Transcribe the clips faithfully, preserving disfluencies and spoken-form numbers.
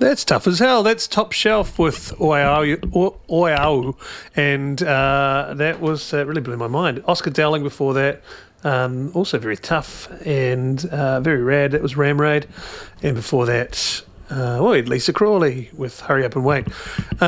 That's tough as hell. That's Top Shelf with Oiao, Oiao, and uh, that was uh, really blew my mind. Oscar Dowling before that, um, also very tough and uh, very rad. That was Ram Raid, and before that, uh, well, Lisa Crawley with Hurry Up and Wait.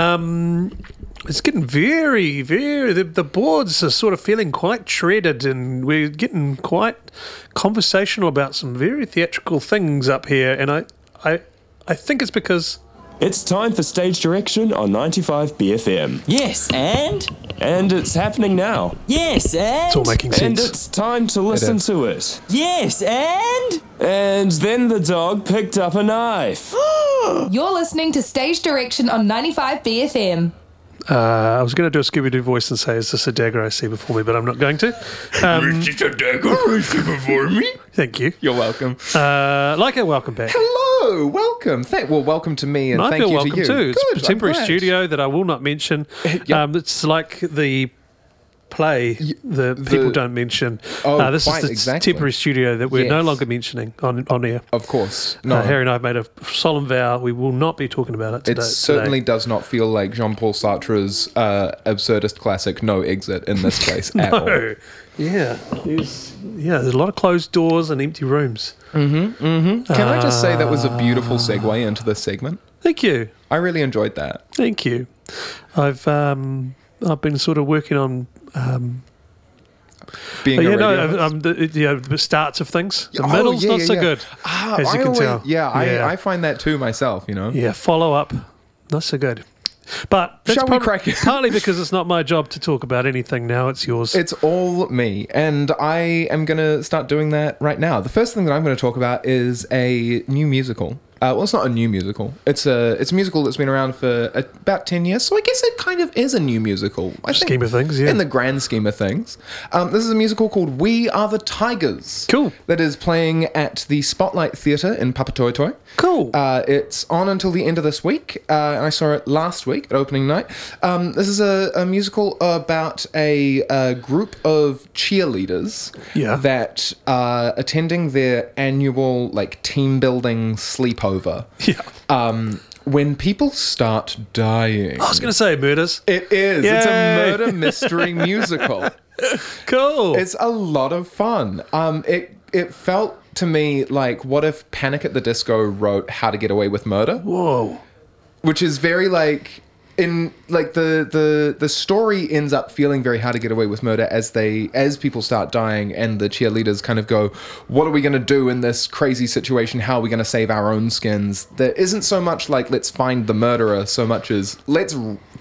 Um, it's getting very, very. The, the boards are sort of feeling quite treaded, and we're getting quite conversational about some very theatrical things up here. And I, I, I think it's because it's time for Stage Direction on ninety-five B F M. Yes, and? And it's happening now. Yes, and? It's all making sense. And it's time to listen it to it. Yes, and? And then the dog picked up a knife. You're listening to Stage Direction on ninety-five B F M. Uh, I was going to do a Scooby-Doo voice and say, is this a dagger I see before me? But I'm not going to. Um, Is this a dagger I see before me? thank you. You're welcome. Uh, Leica, welcome back. Hello, welcome. Thank, well, welcome to me and And I thank feel you welcome to you. too. It's Good, a temporary I'm glad. studio that I will not mention. Yep. Um, it's like the play the, the- people don't mention. Oh, uh, this quite is the exactly. temporary studio that we're no Yes. longer mentioning on on air. Of course. No, Uh, Harry and I have made a solemn vow we will not be talking about it it today. certainly today. does not feel like Jean-Paul Sartre's uh, absurdist classic No Exit in this place at all. No. Yeah, there's, yeah, there's a lot of closed doors and empty rooms. Can I just say that was a beautiful segue into this segment? Thank you. I really enjoyed that. Thank you. I've um, I've been sort of working on um, Being yeah, a no, radio host. um, the, you know, the starts of things. The Oh, middle's yeah, not yeah, so yeah. good, Ah, as you I can always- tell. Yeah, I, Yeah. I find that too myself, you know. Yeah, follow up, not so good. But that's Shall we prob- crack it? partly because it's not my job to talk about anything now. It's yours. It's all me, and I am going to start doing that right now. The first thing that I'm going to talk about is a new musical. Uh, well, it's not a new musical. It's a it's a musical that's been around for about ten years, so I guess it kind of is a new musical. I think, Scheme of things, yeah. In the grand scheme of things. Um, this is a musical called We Are the Tigers. Cool. That is playing at the Spotlight Theatre in Papatoetoe. Cool. Uh, it's on until the end of this week, uh, and I saw it last week at opening night. Um, this is a, a musical about a, a group of cheerleaders Yeah. that are attending their annual like team building sleepover. yeah. Um, when people start dying, I was going to say murders. it is. It's a Yay. murder mystery musical. Cool. It's a lot of fun. Um, it it felt to me like what if Panic at the Disco wrote How to Get Away with Murder, Whoa. which is very like in like the the the story ends up feeling very How to Get Away with Murder as they as people start dying and the cheerleaders kind of go, what are we going to do in this crazy situation? How are we going to save our own skins? There isn't so much like let's find the murderer so much as let's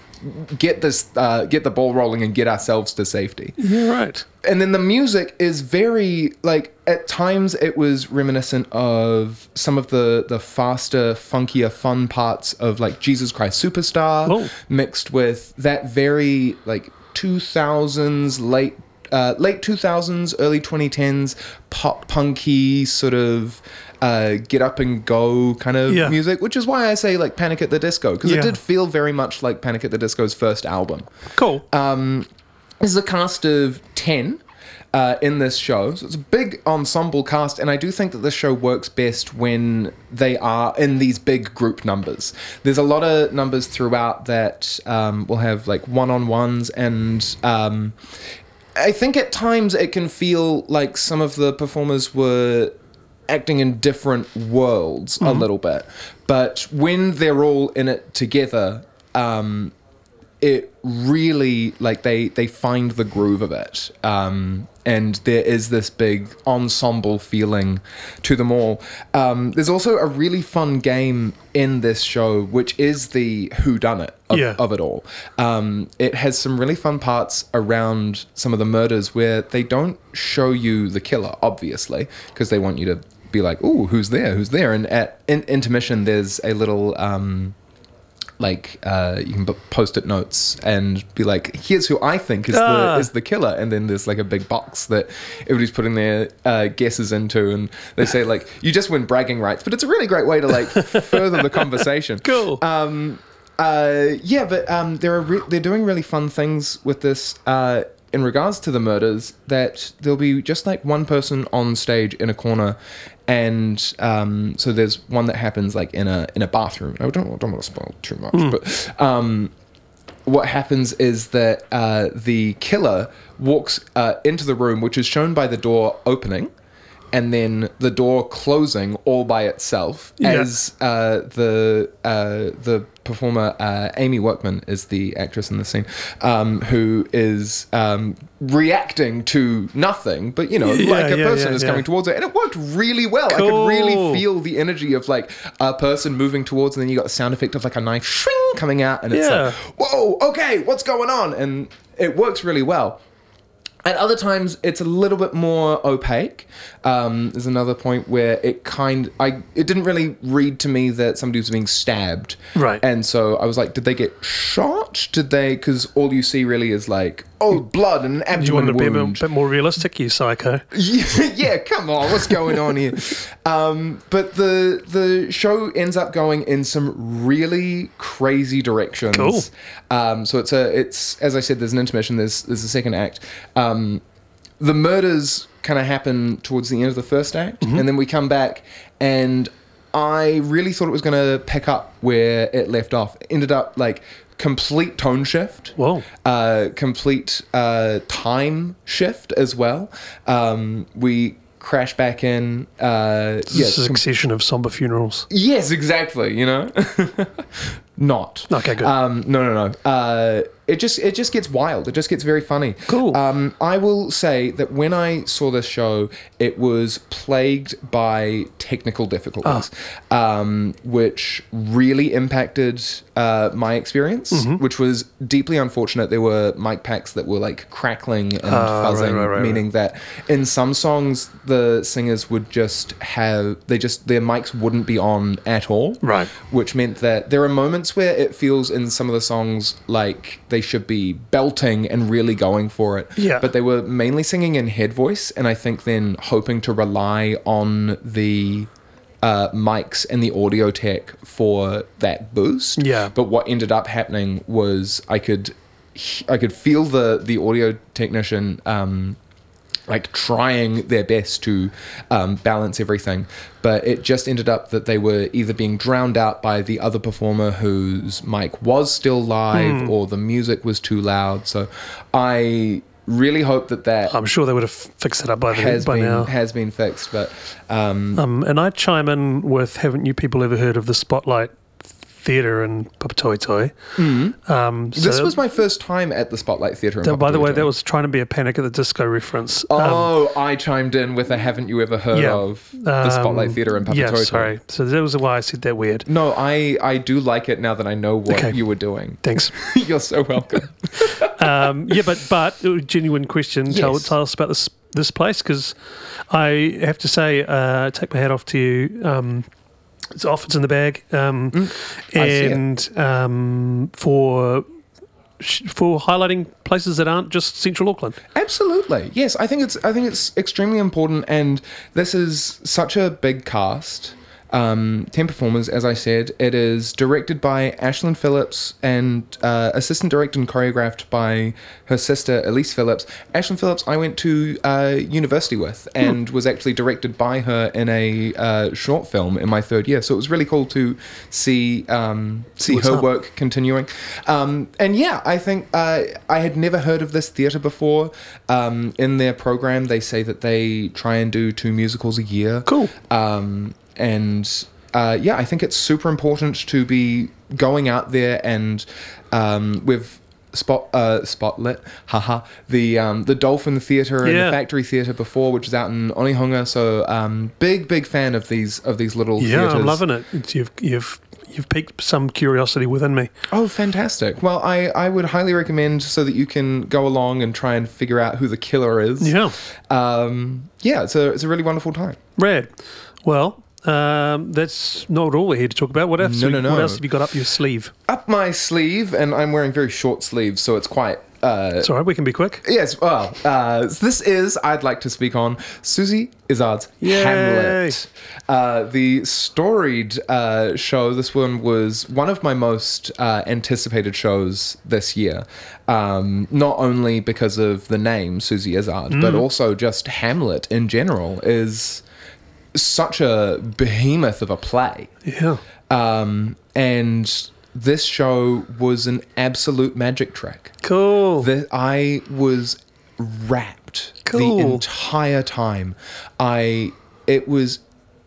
get this uh, get the ball rolling and get ourselves to safety. You're right. And then the music is very like at times it was reminiscent of some of the the faster, funkier, fun parts of like Jesus Christ Superstar, Oh. mixed with that very like two thousands late uh, late two thousands, early twenty tens pop punky sort of uh, get up and go kind of Yeah. music, which is why I say like Panic at the Disco, because Yeah. it did feel very much like Panic at the Disco's first album. Cool. This is a cast of ten uh, in this show. So it's a big ensemble cast, and I do think that this show works best when they are in these big group numbers. There's a lot of numbers throughout that um, will have like one-on-ones, and um, I think at times it can feel like some of the performers were acting in different worlds a little bit. But when they're all in it together, um, it really like they they find the groove of it, um and there is this big ensemble feeling to them all. Um there's also a really fun game in this show, which is the whodunit of, Yeah. of it all. Um it has some really fun parts around some of the murders where they don't show you the killer, obviously, because they want you to be like, ooh, who's there who's there and at in, intermission there's a little um like uh, you can p- post-it notes and be like, here's who I think is Ah. the is the killer, and then there's like a big box that everybody's putting their uh, guesses into, and they say like, you just win bragging rights, but it's a really great way to like further the conversation. Cool. Um, uh, yeah, but um, there are re- they're doing really fun things with this. Uh, in regards to the murders, that there'll be just like one person on stage in a corner, and um, so there's one that happens like in a in a bathroom. I don't don't want to spoil too much, Mm. but um, what happens is that uh, the killer walks uh, into the room, which is shown by the door opening, and then the door closing all by itself. Yeah. As uh, the uh, the performer uh, Amy Workman is the actress in the scene, um, who is um, reacting to nothing, but you know, Yeah, like a yeah, person yeah, is yeah. coming towards her, and it worked really well. I Cool. could really feel the energy of like a person moving towards, and then you got the sound effect of like a knife shring coming out, and it's Yeah. like, whoa, okay, what's going on? And it works really well. At other times, it's a little bit more opaque. Um, there's another point where it kind, I it didn't really read to me that somebody was being stabbed, Right. And so I was like, did they get shot? Did they? Because all you see really is like, oh, blood and an Do you want abdomen to be a wound. bit, bit more realistic, you psycho? Yeah, yeah, come on, what's going on here? Um, but the the show ends up going in some really crazy directions. Cool. Um, so it's a it's as I said, there's an intermission. There's there's a second act. Um, the murders kind of happen towards the end of the first act, Mm-hmm. and then we come back, and I really thought it was going to pick up where it left off. It ended up like complete tone shift. Whoa. Uh, complete uh, time shift as well. Um, we crash back in. Uh, This yes, is a com- succession of somber funerals. yes, exactly. You know, not. Okay, good. Um, no, no, no. Uh, it just it just gets wild. It just gets very funny. Cool. Um, I will say that when I saw this show, it was plagued by technical difficulties, Ah. um, which really impacted uh, my experience, Mm-hmm. which was deeply unfortunate. There were mic packs that were like crackling and Ah, right, fuzzing, right, right, meaning that in some songs the singers would just have they just their mics wouldn't be on at all, Right. which meant that there are moments where it feels in some of the songs like they should be belting and really going for it. Yeah. But they were mainly singing in head voice, and I think then hoping to rely on the uh, mics and the audio tech for that boost. Yeah. But what ended up happening was I could I could feel the the audio technician um, like trying their best to um, balance everything, but it just ended up that they were either being drowned out by the other performer whose mic was still live, Hmm. or the music was too loud. So I really hope that that I'm sure they would have fixed it up by, the, has by been now. has been fixed. But um, Um, and I chime in with, haven't you people ever heard of the Spotlight Theatre in Papatoetoe? Mm. Um, so this was my first time at the Spotlight Theatre. in that- by the way, Papatoetoe. that was trying to be a Panic at the Disco reference. Um, Oh, I chimed in with a "Haven't you ever heard Yeah. of the Spotlight um, Theatre in Yeah, Papatoetoe?" sorry. So that was why I said that weird. No, I I do like it now that I know what Okay. you were doing. Thanks. You're so welcome. um, yeah, but but uh, genuine question. Tell, Yes. tell us about this this place, because I have to say, uh, take my hat off to you. Um, it's off. It's in the bag, um, Mm, I see it. and um, for sh- for highlighting places that aren't just Central Auckland. Absolutely. Yes, I think it's I think it's extremely important, and this is such a big cast. Um, ten performers, as I said. It is directed by Ashlyn Phillips and uh, assistant directed and choreographed by her sister Elise Phillips. Ashlyn Phillips I went to uh, university with, and was actually directed by her in a uh, short film in my third year. So it was really cool to see um, see what's her up. work continuing. Um, and yeah, I think uh, I had never heard of this theatre before. Um, in their program, they say that they try and do two musicals a year. Cool. Um, and uh, yeah, I think it's super important to be going out there, and um, with spot uh, Spotlit, haha, the um, the Dolphin Theatre and Yeah. the Factory Theatre before, which is out in Onehunga. So um, big big fan of these of these little Yeah, theatres. I'm loving it. It's, you've you've you've piqued some curiosity within me. Oh, fantastic. Well, I, I would highly recommend, so that you can go along and try and figure out who the killer is. Yeah, Um, yeah, it's a, it's a really wonderful time. rad. Well, um, that's not all we're here to talk about. What else? No, no, no. What else have you got up your sleeve? Up my sleeve, and I'm wearing very short sleeves, so it's quite Sorry, we can be quick. Yes, well, uh, this is, I'd like to speak on Susie Izzard's Yay. Hamlet. Uh, the storied uh, show, this one was one of my most uh, anticipated shows this year. Um, not only because of the name, Susie Izzard, Mm. but also just Hamlet in general is such a behemoth of a play. Yeah. Um, and this show was an absolute magic trick. Cool. That I was rapt Cool. the entire time. I it was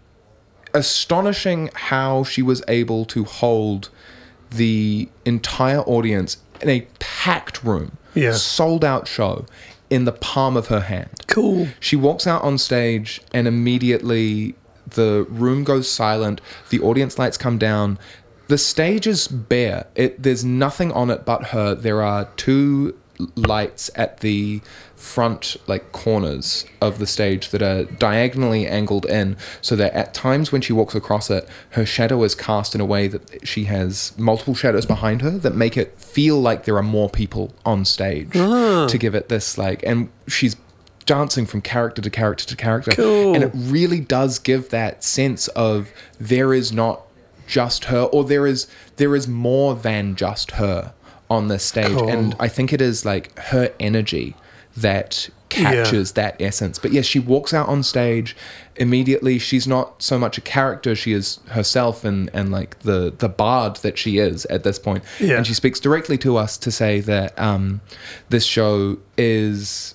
astonishing how she was able to hold the entire audience in a packed room, Yeah. sold out show in the palm of her hand. Cool. She walks out on stage and immediately the room goes silent, the audience lights come down. The stage is bare. It, there's nothing on it but her. There are two lights at the front, like, corners of the stage that are diagonally angled in, so that at times when she walks across it, her shadow is cast in a way that she has multiple shadows behind her that make it feel like there are more people on stage to give it this, like, and she's dancing from character to character to character. Cool. And it really does give that sense of there is not just her, or there is there is more than just her on this stage. Cool. And I think it is like her energy that captures yeah. that essence. But yes, she walks out on stage immediately. She's not so much a character, she is herself and and like the the bard that she is at this point. Yeah. And she speaks directly to us to say that um this show is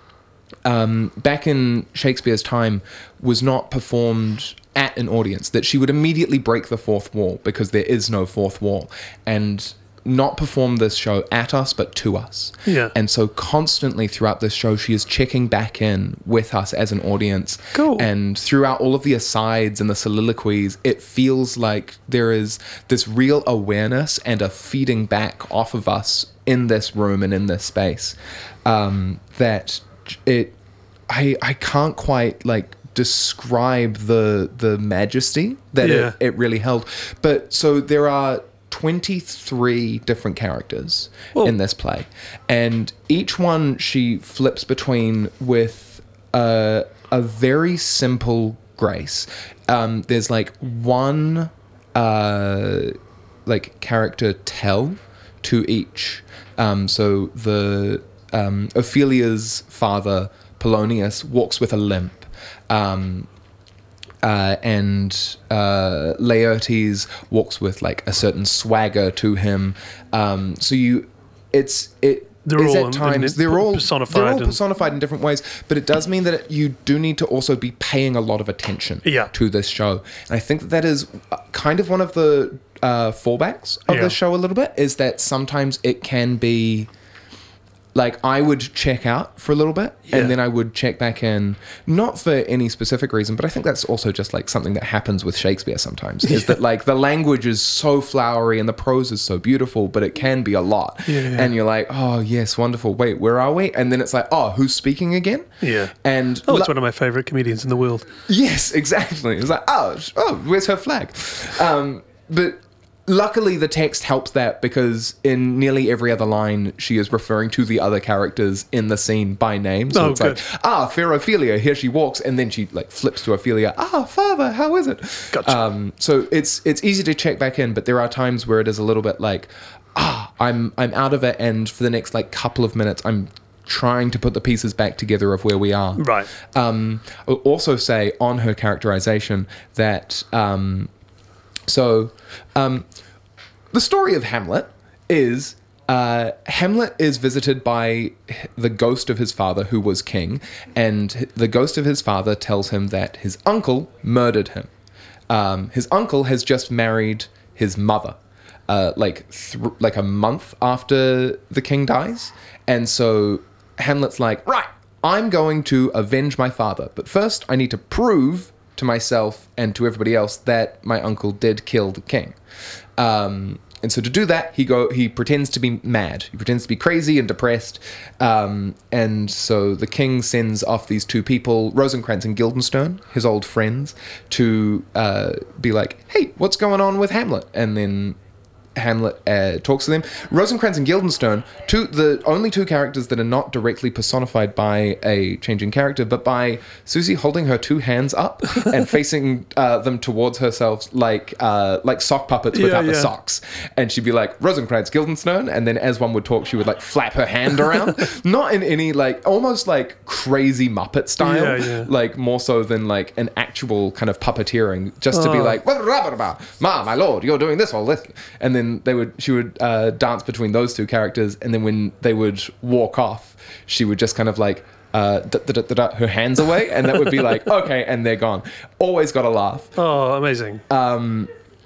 um back in Shakespeare's time was not performed at an audience, that she would immediately break the fourth wall because there is no fourth wall, and not perform this show at us but to us. Yeah. And so constantly throughout this show she is checking back in with us as an audience. Cool. And throughout all of the asides and the soliloquies, it feels like there is this real awareness and a feeding back off of us in this room and in this space, um, that it I I can't quite like describe the the majesty that Yeah. it, it really held. But so there are twenty-three different characters Whoa. in this play, and each one she flips between with a, a very simple grace. Um, there's like one uh, like character tell to each. Um, so the um, Ophelia's father Polonius walks with a limp. Um, uh, and uh, Laertes walks with like a certain swagger to him. Um, so you, it's it. They're is all at times in- they're all personified They're all and- personified in different ways, but it does mean that you do need to also be paying a lot of attention Yeah. to this show. And I think that that is uh, kind of one of the uh, fallbacks of Yeah. this show a little bit, is that sometimes it can be. Like, I would check out for a little bit, Yeah. and then I would check back in, not for any specific reason, but I think that's also just, like, something that happens with Shakespeare sometimes, is that, like, the language is so flowery and the prose is so beautiful, but it can be a lot. Yeah. And you're like, oh, yes, wonderful. Wait, where are we? And then it's like, oh, who's speaking again? Yeah. And Oh, it's lu- one of my favourite comedians in the world. Yes, exactly. It's like, oh, sh- oh, where's her flag? Um, but luckily, the text helps that, because in nearly every other line, she is referring to the other characters in the scene by name. So Oh, it's good. like, ah, fair Ophelia, here she walks, and then she like flips to Ophelia. Ah, father, how is it? Gotcha. Um, so it's it's easy to check back in, but there are times where it is a little bit like, ah, I'm I'm out of it, and for the next like couple of minutes, I'm trying to put the pieces back together of where we are. Right. Um, I'll also say on her characterization that um, so um, the story of Hamlet is uh, Hamlet is visited by the ghost of his father, who was king, and the ghost of his father tells him that his uncle murdered him. Um, his uncle has just married his mother, uh, like th- like a month after the king dies, and so Hamlet's like, right, I'm going to avenge my father, but first I need to prove to myself and to everybody else that my uncle did kill the king. Um, and so to do that, he go he pretends to be mad. He pretends to be crazy and depressed. Um, and so the king sends off these two people, Rosencrantz and Guildenstern, his old friends, to uh, be like, hey, what's going on with Hamlet? And then Hamlet uh, talks to them. Rosencrantz and Guildenstern, two the only two characters that are not directly personified by a changing character, but by Susie holding her two hands up and facing uh, them towards herself like uh, like sock puppets Yeah, without the yeah. socks. And she'd be like, Rosencrantz, Guildenstern, and then as one would talk, she would like flap her hand around. Not in any like, almost like crazy Muppet style, Yeah, yeah. like more so than like an actual kind of puppeteering, just to be Oh. like, Ma, my lord, you're doing this all this. And then they would, she would uh, dance between those two characters, and then when they would walk off, she would just kind of like uh, da, da, da, da, da, her hands away, and that would be like, okay, and they're gone. Always got to laugh. Oh, amazing. Um,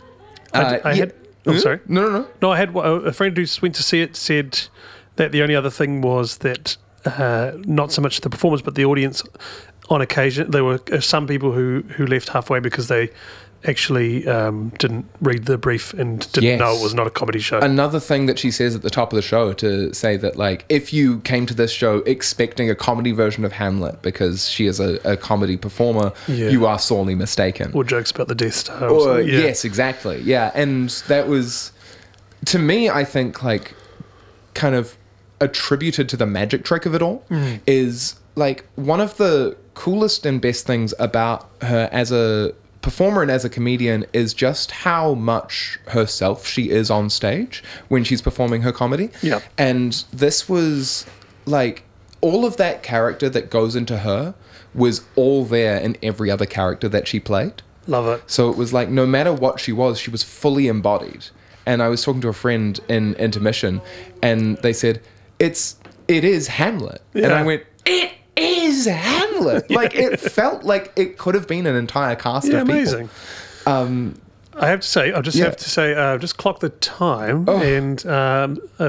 I, uh, d- I yeah- had. I'm Hmm? sorry. No, no, no. No, I had a friend who went to see it said that the only other thing was that uh, not so much the performance, but the audience. On occasion, there were uh, some people who, who left halfway because they actually um, didn't read the brief and didn't Yes. know it was not a comedy show. Another thing that she says at the top of the show to say that, like, if you came to this show expecting a comedy version of Hamlet because she is a, a comedy performer, Yeah. you are sorely mistaken. or jokes about the Death Star. Or Or, something. Yeah. Yes, exactly. Yeah, and that was, to me, I think, like, kind of attributed to the magic trick of it all Mm. is, like, one of the coolest and best things about her as a performer and as a comedian is just how much herself she is on stage when she's performing her comedy. Yeah. And this was, like, all of that character that goes into her was all there in every other character that she played. Love it. So it was like, no matter what she was, she was fully embodied. And I was talking to a friend in intermission, and they said, it's, it is Hamlet. And Yeah. I went, it is Hamlet. Like, it felt like it could have been an entire cast Yeah, of people. amazing. Um, I have to say, I just yeah. have to say, uh, just clock the time, Oh. and um, uh,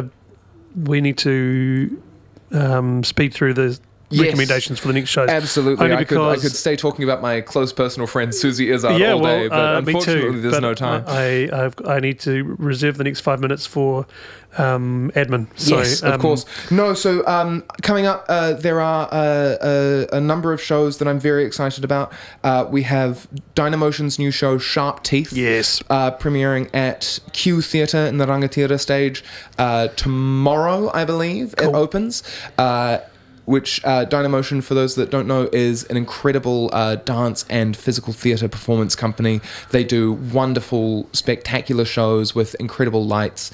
we need to um, speed through the Yes. recommendations for the next shows. Absolutely. Only I could, I because- could stay talking about my close personal friend Susie Izzard yeah, all well, day, but uh, me unfortunately too. there's but no time. I I've, I need to reserve the next five minutes for um, admin. So, Yes, um, of course. No, so um, coming up, uh, there are uh, a, a number of shows that I'm very excited about. Uh, we have Dynamotion's new show, Sharp Teeth. Yes. Uh, premiering at Q Theatre in the Rangatira stage uh, tomorrow, I believe, it opens. Uh, which uh, Dynamotion, for those that don't know, is an incredible uh, dance and physical theatre performance company. They do wonderful, spectacular shows with incredible lights.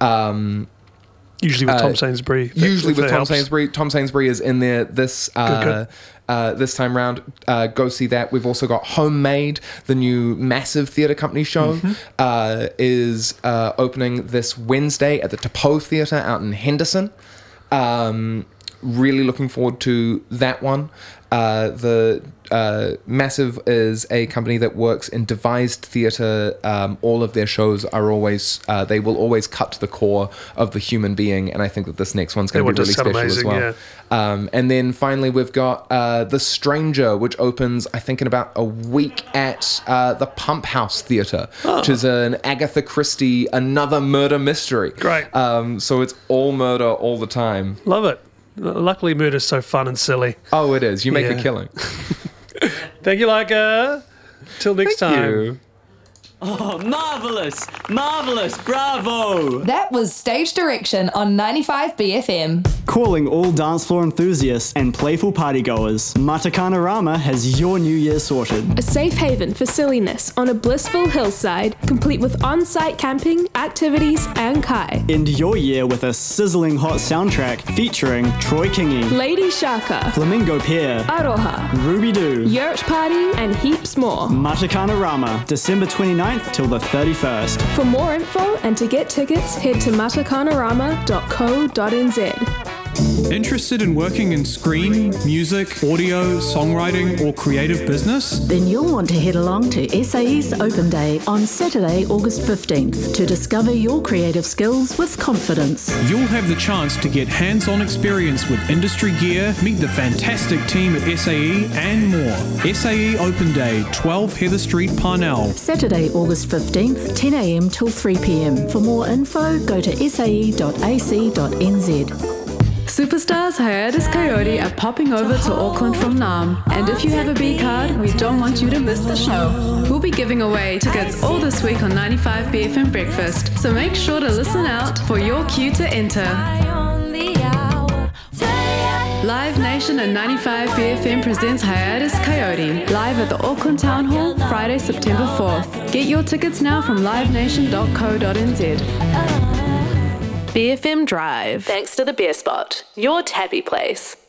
Um, Usually with uh, Tom Sainsbury. that- usually if with that Tom helps. Sainsbury. Tom Sainsbury is in there this uh, Good, Uh, this time round. Uh, go see that. We've also got Homemade, the new massive theatre company show, Mm-hmm. uh, is uh, opening this Wednesday at the Tapo Theatre out in Henderson. Um, really looking forward to that one. Uh, the uh, Massive is a company that works in devised theatre. Um, all of their shows are always, uh, they will always cut to the core of the human being, and I think that this next one's going That to be one really does special sound as amazing, well. Um, and then finally, we've got uh, The Stranger, which opens, I think, in about a week at uh, the Pump House Theatre, which is an Agatha Christie, another murder mystery. Great. Um, so it's all murder all the time. Love it. Luckily, murder's so fun and silly. Oh, it is. You make Yeah. a killing. Thank you, Leica. Till next Thank time. you. Oh, marvellous! Marvellous! Bravo! That was Stage Direction on ninety-five B F M. Calling all dance floor enthusiasts and playful partygoers, Matakana Rama has your New Year sorted. A safe haven for silliness on a blissful hillside, complete with on-site camping, activities, and kai. End your year with a sizzling hot soundtrack featuring Troy Kingy, Lady Shaka, Flamingo Pier, Aroha, Ruby Doo, Yurt Party, and heaps more. Matakana Rama, December twenty-ninth till the thirty-first. For more info and to get tickets, head to matakanarama dot co dot n z. Interested in working in screen, music, audio, songwriting, or creative business? Then you'll want to head along to S A E's Open Day on Saturday, August fifteenth to discover your creative skills with confidence. You'll have the chance to get hands-on experience with industry gear, meet the fantastic team at S A E, and more. S A E Open Day, twelve Heather Street, Parnell. Saturday, August fifteenth, ten a m till three p m. For more info, go to s a e dot a c dot n z. Superstars Hiatus Coyote are popping over to Auckland from Nam. And if you have a B card, we don't want you to miss the show. We'll be giving away tickets all this week on ninety-five B F M Breakfast, so make sure to listen out for your cue to enter. Live Nation and ninety-five B F M presents Hiatus Coyote, live at the Auckland Town Hall, Friday, September fourth. Get your tickets now from live nation dot co dot n z. B F M Drive. Thanks to the Beer Spot, your tappy place.